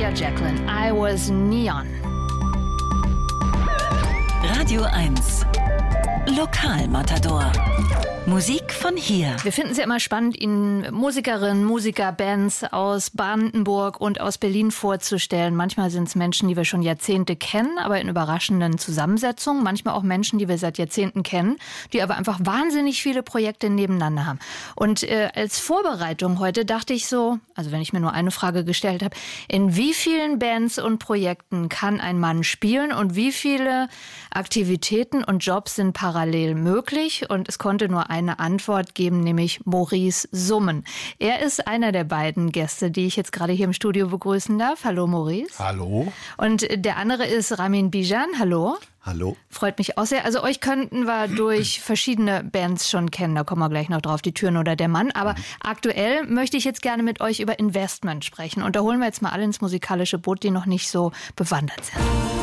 Julia Jacklin, I Was Neon. Radio 1 Lokalmatador. Musik von hier. Wir finden es ja immer spannend, Ihnen Musikerinnen, Musiker, Bands aus Brandenburg und aus Berlin vorzustellen. Manchmal sind es Menschen, die wir schon Jahrzehnte kennen, aber in überraschenden Zusammensetzungen. Manchmal auch Menschen, die wir seit Jahrzehnten kennen, die aber einfach wahnsinnig viele Projekte nebeneinander haben. Und als Vorbereitung heute dachte ich so, also wenn ich mir nur eine Frage gestellt habe, in wie vielen Bands und Projekten kann ein Mann spielen und wie viele Aktivitäten und Jobs sind parallel möglich? Und es konnte nur eine Antwort geben, nämlich Maurice Summen. Er ist einer der beiden Gäste, die ich jetzt gerade hier im Studio begrüßen darf. Hallo Maurice. Hallo. Und der andere ist Ramin Bijan. Hallo. Hallo. Freut mich auch sehr. Also euch könnten wir durch verschiedene Bands schon kennen. Da kommen wir gleich noch drauf, die Türen oder der Mann. Aber aktuell möchte ich jetzt gerne mit euch über Investment sprechen. Und da holen wir jetzt mal alle ins musikalische Boot, die noch nicht so bewandert sind.